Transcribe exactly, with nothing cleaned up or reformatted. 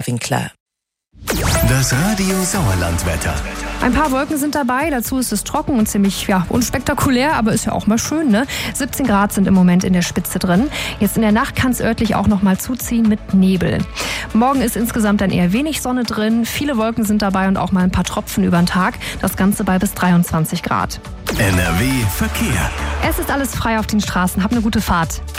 Winkler. Das Radio Sauerland-Wetter. Ein paar Wolken sind dabei, dazu ist es trocken und ziemlich ja, unspektakulär, aber ist ja auch mal schön, ne? siebzehn Grad sind im Moment in der Spitze drin. Jetzt in der Nacht kann es örtlich auch noch mal zuziehen mit Nebel. Morgen ist insgesamt dann eher wenig Sonne drin, viele Wolken sind dabei und auch mal ein paar Tropfen über den Tag. Das Ganze bei bis dreiundzwanzig Grad. N R W Verkehr. Es ist alles frei auf den Straßen, hab eine gute Fahrt.